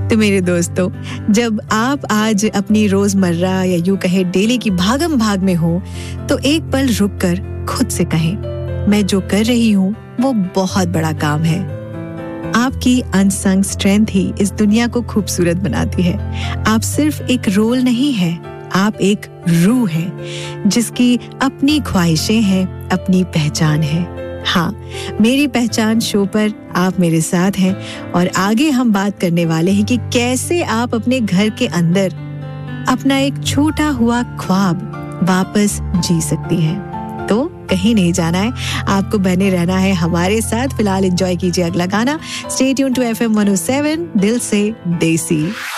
तो मेरे दोस्तों, जब आप आज अपनी रोजमर्रा या यूं कहे डेली की भागम भाग में हो, तो एक पल रुककर खुद से कहें, मैं जो कर रही हूँ वो बहुत बड़ा काम है। आपकी अनसंग स्ट्रेंथ ही इस दुनिया को खूबसूरत बनाती है। आप सिर्फ एक रोल नहीं है, आप एक रूह है जिसकी अपनी ख्वाहिशें हैं, अपनी पहचान है। हाँ, मेरी पहचान शो पर आप मेरे साथ हैं और आगे हम बात करने वाले हैं कि कैसे आप अपने घर के अंदर अपना एक छूटा हुआ ख्वाब वापस जी सकती हैं। तो कहीं नहीं जाना है, आपको बने रहना है हमारे साथ। फिलहाल एंजॉय कीजिए अगला गाना। स्टे ट्यून टू FM 107, दिल से देसी।